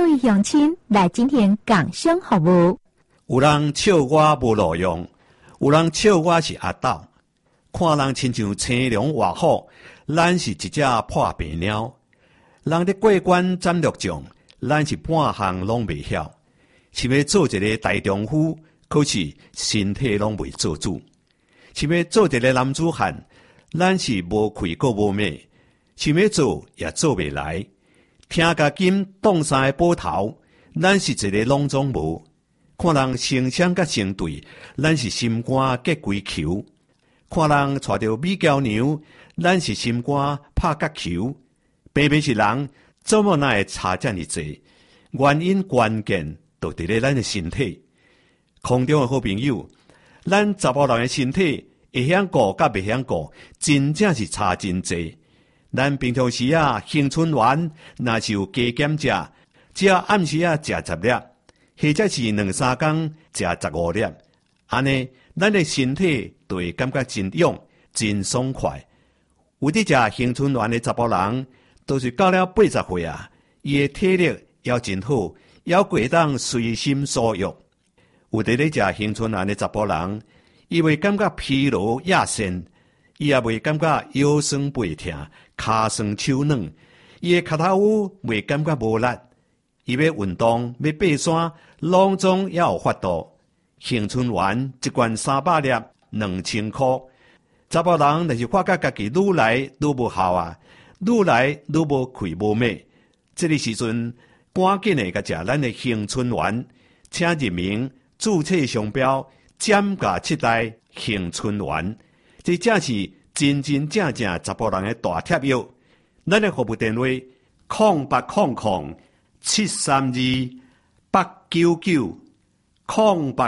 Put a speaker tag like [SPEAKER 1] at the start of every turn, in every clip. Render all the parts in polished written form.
[SPEAKER 1] 位乡亲来今天讲声服务。
[SPEAKER 2] 有人笑我无路用，有人笑我是阿斗。看人亲像青龙活虎，咱是一只破病鸟。人咧过关斩六将，咱是半项拢未晓。想要做一个大丈夫，可是身体拢未做主。想要做一个男子汉，咱是无气阁无脉。想要做也做未来。听甲金冻山的宝头，咱是一个拢总无。看人成双甲成对，咱是心肝结规球。看人带着美娇娘，咱是心肝拍角球。偏偏是人，怎么那会差这么济？原因关键就伫咧咱的身体。空中的好朋友，咱查甫人的身体会晓顾甲袂晓顾，真正是差真济。咱平常时青春丸若是有加减食，只要暗时食10粒，或者是2-3天食15粒，安尼咱的身体就会感觉真勇、真爽快。有伫食青春丸的查甫人，都是到了80岁伊的体力也真好，也会当随心所欲。有伫咧食青春丸的查甫人，伊袂感觉疲劳亚身，伊也袂感觉腰酸背痛、骹酸手软，伊的脚头袂感觉无力。伊要运动、要爬山，拢总也有法度。青春丸一罐300粒，2000块。查甫人若是发觉家己愈来愈无效愈来愈无气无脉，这个时阵赶紧的甲食咱的青春丸，请入名注册商标减价7代青春丸，这正是真真正正查甫人的大贴药。咱的服务电话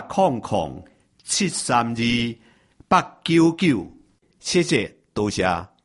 [SPEAKER 2] ：0800-732-899，0800-732-899。谢谢，多谢。